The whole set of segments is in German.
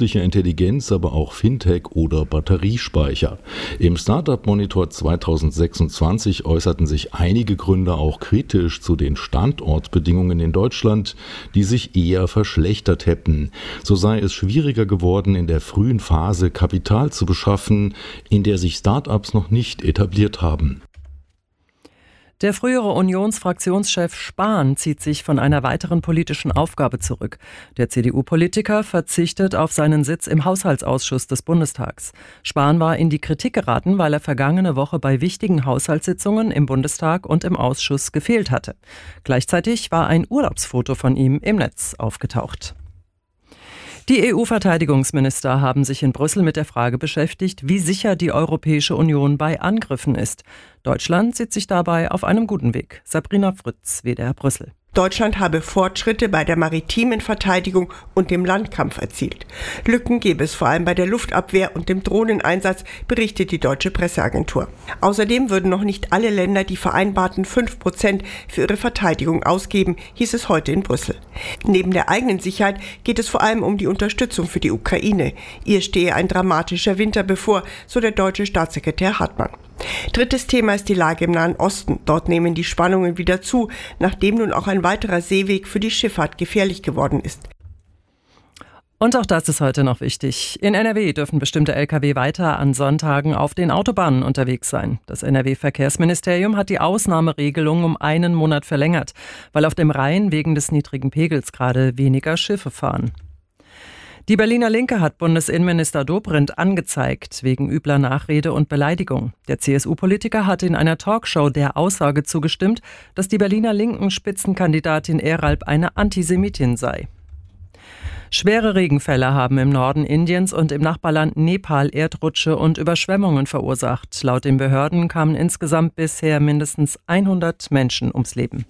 künstliche Intelligenz, aber auch Fintech oder Batteriespeicher. Im Startup Monitor 2026 äußerten sich einige Gründer auch kritisch zu den Standortbedingungen in Deutschland, die sich eher verschlechtert hätten. So sei es schwieriger geworden, in der frühen Phase Kapital zu beschaffen, in der sich Startups noch nicht etabliert haben. Der frühere Unionsfraktionschef Spahn zieht sich von einer weiteren politischen Aufgabe zurück. Der CDU-Politiker verzichtet auf seinen Sitz im Haushaltsausschuss des Bundestags. Spahn war in die Kritik geraten, weil er vergangene Woche bei wichtigen Haushaltssitzungen im Bundestag und im Ausschuss gefehlt hatte. Gleichzeitig war ein Urlaubsfoto von ihm im Netz aufgetaucht. Die EU-Verteidigungsminister haben sich in Brüssel mit der Frage beschäftigt, wie sicher die Europäische Union bei Angriffen ist. Deutschland sieht sich dabei auf einem guten Weg. Sabrina Fritz, WDR Brüssel. Deutschland habe Fortschritte bei der maritimen Verteidigung und dem Landkampf erzielt. Lücken gäbe es vor allem bei der Luftabwehr und dem Drohneneinsatz, berichtet die deutsche Presseagentur. Außerdem würden noch nicht alle Länder die vereinbarten 5% für ihre Verteidigung ausgeben, hieß es heute in Brüssel. Neben der eigenen Sicherheit geht es vor allem um die Unterstützung für die Ukraine. Ihr stehe ein dramatischer Winter bevor, so der deutsche Staatssekretär Hartmann. Drittes Thema ist die Lage im Nahen Osten. Dort nehmen die Spannungen wieder zu, nachdem nun auch ein weiterer Seeweg für die Schifffahrt gefährlich geworden ist. Und auch das ist heute noch wichtig. In NRW dürfen bestimmte Lkw weiter an Sonntagen auf den Autobahnen unterwegs sein. Das NRW-Verkehrsministerium hat die Ausnahmeregelung um einen Monat verlängert, weil auf dem Rhein wegen des niedrigen Pegels gerade weniger Schiffe fahren. Die Berliner Linke hat Bundesinnenminister Dobrindt angezeigt wegen übler Nachrede und Beleidigung. Der CSU-Politiker hatte in einer Talkshow der Aussage zugestimmt, dass die Berliner Linken Spitzenkandidatin Eralp eine Antisemitin sei. Schwere Regenfälle haben im Norden Indiens und im Nachbarland Nepal Erdrutsche und Überschwemmungen verursacht. Laut den Behörden kamen insgesamt bisher mindestens 100 Menschen ums Leben.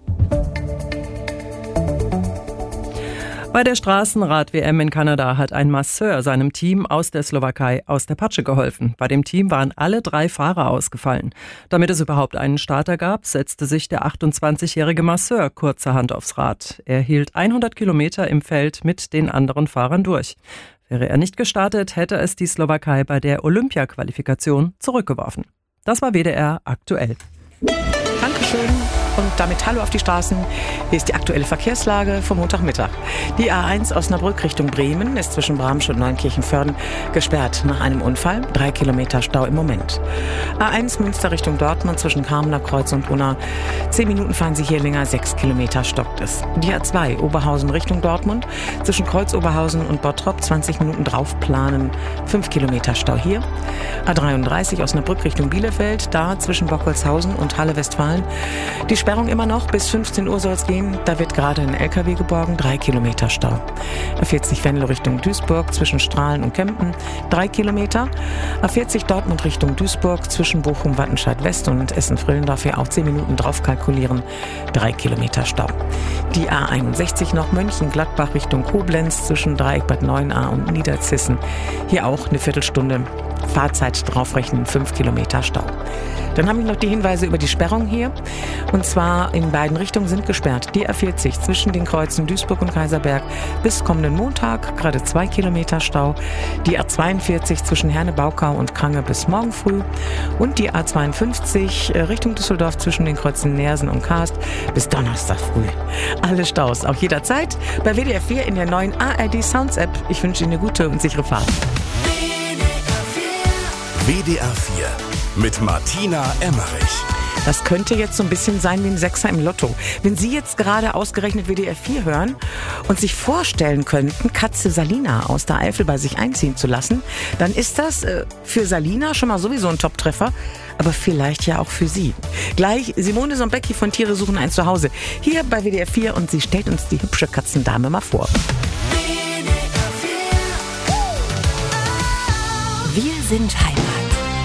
Bei der Straßenrad-WM in Kanada hat ein Masseur seinem Team aus der Slowakei aus der Patsche geholfen. Bei dem Team waren alle 3 Fahrer ausgefallen. Damit es überhaupt einen Starter gab, setzte sich der 28-jährige Masseur kurzerhand aufs Rad. Er hielt 100 Kilometer im Feld mit den anderen Fahrern durch. Wäre er nicht gestartet, hätte es die Slowakei bei der Olympia-Qualifikation zurückgeworfen. Das war WDR aktuell. Dankeschön. Und damit hallo auf die Straßen. Hier ist die aktuelle Verkehrslage vom Montagmittag. Die A1 Osnabrück Richtung Bremen ist zwischen Bramsch und Neunkirchen-Vörden gesperrt nach einem Unfall. 3 Kilometer Stau im Moment. A1 Münster Richtung Dortmund zwischen Kamener Kreuz und Unna. 10 Minuten fahren Sie hier länger, 6 Kilometer stockt es. Die A2 Oberhausen Richtung Dortmund zwischen Kreuz Oberhausen und Bottrop 20 Minuten draufplanen. 5 Kilometer Stau hier. A33 Osnabrück Richtung Bielefeld, da zwischen Bockholzhausen und Halle Westfalen. Die Sperrung immer noch, bis 15 Uhr soll es gehen. Da wird gerade ein LKW geborgen, 3 Kilometer Stau. A40 Venlo Richtung Duisburg zwischen Strahlen und Kempen, 3 Kilometer. A40 Dortmund Richtung Duisburg zwischen Bochum, Wattenscheid West und Essen-Frillendorf hier auch 10 Minuten drauf kalkulieren, 3 Kilometer Stau. Die A61 noch Mönchengladbach Richtung Koblenz zwischen Dreieck Bad Neuenahr und Niederzissen. Hier auch eine Viertelstunde Fahrzeit draufrechnen, 5 Kilometer Stau. Dann haben wir noch die Hinweise über die Sperrung hier. Und zwar in beiden Richtungen sind gesperrt. Die A40 zwischen den Kreuzen Duisburg und Kaiserberg bis kommenden Montag, gerade 2 Kilometer Stau. Die A42 zwischen Herne-Baukau und Krange bis morgen früh. Und die A52 Richtung Düsseldorf zwischen den Kreuzen Neersen und Karst bis Donnerstag früh. Alle Staus, auch jederzeit bei WDR 4 in der neuen ARD Sounds App. Ich wünsche Ihnen eine gute und sichere Fahrt. WDR 4 mit Martina Emmerich. Das könnte jetzt so ein bisschen sein wie ein Sechser im Lotto. Wenn Sie jetzt gerade ausgerechnet WDR 4 hören und sich vorstellen könnten, Katze Salina aus der Eifel bei sich einziehen zu lassen, dann ist das für Salina schon mal sowieso ein Top-Treffer, aber vielleicht ja auch für Sie. Gleich Simone Sombecki von Tiere suchen ein Zuhause hier bei WDR 4 und sie stellt uns die hübsche Katzendame mal vor. Wir sind Heimat.